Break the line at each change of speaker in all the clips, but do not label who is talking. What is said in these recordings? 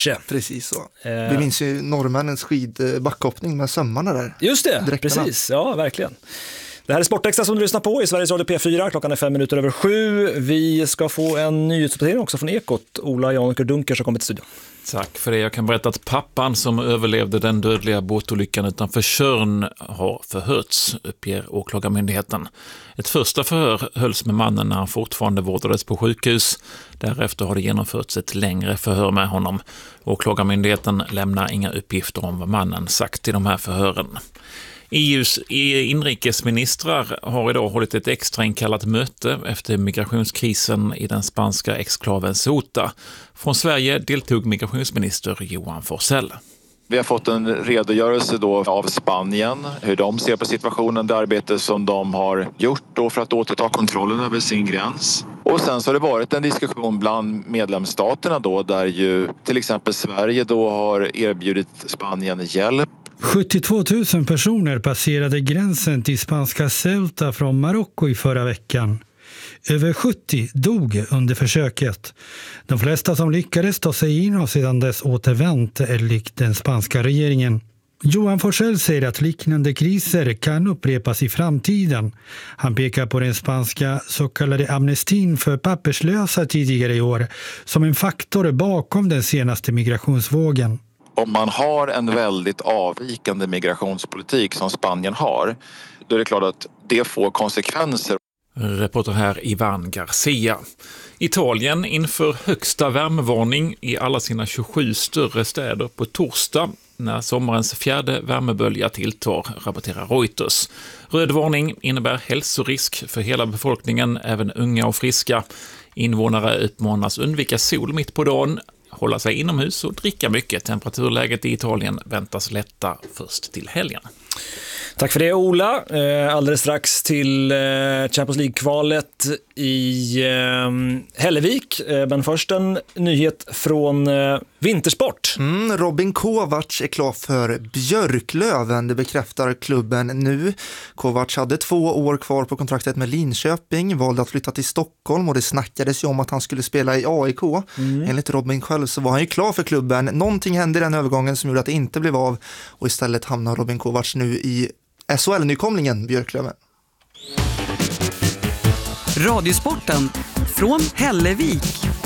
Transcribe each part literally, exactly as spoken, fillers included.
Precis så. Eh. Vi minns ju norrmännens skidbackhoppning med sömmarna där.
Just det,
Dräkterna.
Precis. Ja, verkligen. Det här är Sportextra som du lyssnar på i Sveriges Radio P fyra. Klockan är fem minuter över sju. Vi ska få en nyhetsuppdatering också från Ekot. Ola Janker Dunker som kommer till studion.
Tack för det. Jag kan berätta att pappan som överlevde den dödliga båtolyckan utanför Tjörn har förhörts, uppger åklagarmyndigheten. Ett första förhör hölls med mannen när han fortfarande vårdades på sjukhus. Därefter har det genomförts ett längre förhör med honom. Åklagarmyndigheten lämnar inga uppgifter om vad mannen sagt i de här förhören. E U:s inrikesministrar har idag hållit ett extra inkallat möte efter migrationskrisen i den spanska exklaven Ceuta. Från Sverige deltog migrationsminister Johan Forssell.
Vi har fått en redogörelse då av Spanien, hur de ser på situationen, det arbete som de har gjort då för att återta kontrollen över sin gräns. Och sen så har det varit en diskussion bland medlemsstaterna då, där ju till exempel Sverige då har erbjudit Spanien hjälp.
sjuttiotvå tusen personer passerade gränsen till spanska Ceuta från Marocko i förra veckan. Över sjuttio dog under försöket. De flesta som lyckades ta sig in har sedan dess återvänt, enligt den spanska regeringen. Johan Forssell säger att liknande kriser kan upprepas i framtiden. Han pekar på den spanska så kallade amnestin för papperslösa tidigare i år som en faktor bakom den senaste migrationsvågen.
Om man har en väldigt avvikande migrationspolitik som Spanien har, då är det klart att det får konsekvenser.
Reporter här Ivan Garcia. Italien inför högsta värmevarning i alla sina tjugosju större städer på torsdag när sommarens fjärde värmebölja tilltar, rapporterar Reuters. Röd varning innebär hälsorisk för hela befolkningen, även unga och friska. Invånare uppmanas undvika sol mitt på dagen, hålla sig inomhus och dricka mycket. Temperaturläget i Italien väntas lätta först till helgen.
Tack för det, Ola. Alldeles strax till Champions League-kvalet i Hällevik. Men först en nyhet från Vintersport.
Mm, Robin Kovacs är klar för Björklöven. Det bekräftar klubben nu. Kovacs hade två år kvar på kontraktet med Linköping, valde att flytta till Stockholm och det snackades ju om att han skulle spela i A I K. Mm. Enligt Robin själv så var han ju klar för klubben. Någonting hände i den övergången som gjorde att det inte blev av och istället hamnar Robin Kovacs nu i S H L-nykomlingen Björklöven.
Radiosporten från Hällevik.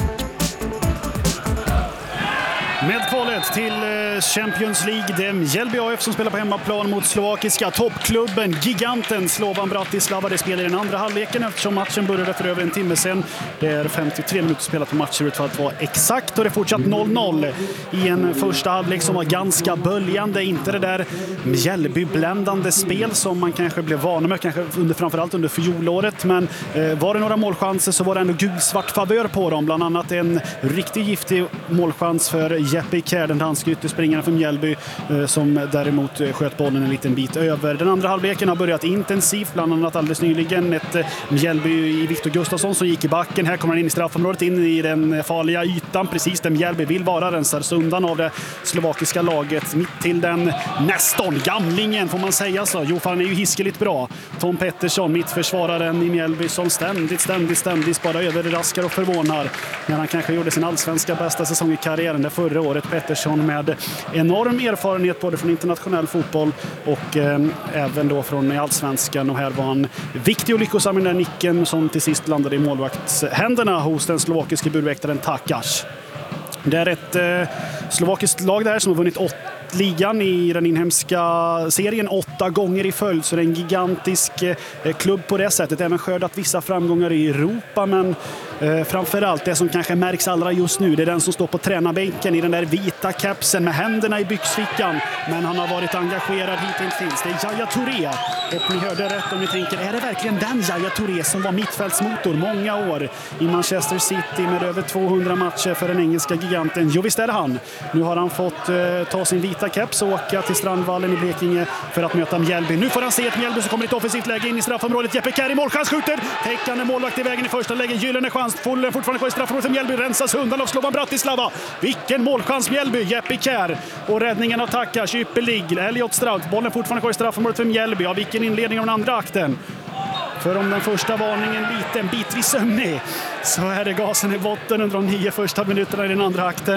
Med kvalet till Champions League, det är Mjällby A F som spelar på hemmaplan mot slovakiska toppklubben Giganten Slovan Bratislava. Det spelar i den andra halvleken eftersom matchen började för över en timme sedan. Det är femtiotre minuter spelat på matchen för att vara exakt och det är fortsatt noll noll i en första halvlek som var ganska böljande. Inte det där Mjällby-bländande spel som man kanske blev van med, kanske under, framförallt under fjolåret. Men eh, var det några målchanser så var det ändå gulsvart favör på dem. Bland annat en riktigt giftig målchans för Jeppe Kjær, den danska ytterspringaren för Mjällby, som däremot sköt bollen en liten bit över. Den andra halvleken har börjat intensivt, bland annat alldeles nyligen ett Mjällby i Viktor Gustafsson som gick i backen. Här kommer han in i straffområdet, in i den farliga ytan, precis där Mjällby vill vara, rensar undan av det slovakiska laget. Mitt till den nästan gamlingen får man säga så. Jo, han är ju hiskeligt bra. Tom Pettersson, mittförsvararen i Mjällby, som ständigt, ständigt, ständigt bara överraskar och förvånar när han kanske gjorde sin allsvenska bästa säsong i karriären där förra året. Pettersson med enorm erfarenhet både från internationell fotboll och eh, även då från allsvenskan, och här var han viktig och lyckosam i den nicken som till sist landade i målvaktshänderna hos den slovakiske burväktaren Takáš. Det är ett eh, slovakiskt lag där som har vunnit åtta ligan i den inhemska serien åtta gånger i följd, så det är en gigantisk eh, klubb på det sättet. Även skördat vissa framgångar i Europa, men eh, framförallt det som kanske märks allra just nu, det är den som står på tränarbänken i den där vita kapsen med händerna i byxfickan, men han har varit engagerad hittills. Det är Yaya Touré, och ni hörde rätt om ni tänker, är det verkligen den Yaya Touré som var mittfältsmotor många år i Manchester City med över tvåhundra matcher för den engelska giganten? Jo, visst är det han. Nu har han fått eh, ta sin vita keps och åka till Strandvallen i Blekinge för att möta Mjällby. Nu får han se ett Mjällby som kommer i ett offensivt läge in i straffområdet. Jeppe Kjær i målchans, skjuter. Täckande målvakt i vägen i första läget. Gyllene chans. Fullen fortfarande kvar i straffområdet. Mjällby rensas undan av Slovan Bratislava. Vilken målchans Mjällby. Jeppe Kjær. Och räddningen av Takáš. Ypperlig. Elliot Strout. Bollen fortfarande kvar i straffområdet för Mjällby. Ja, vilken inledning av den andra akten. För om den första varningen liten bitvis sömnig, så är det gasen i botten under de nio första minuterna i den andra akten.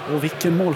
Och vilken mål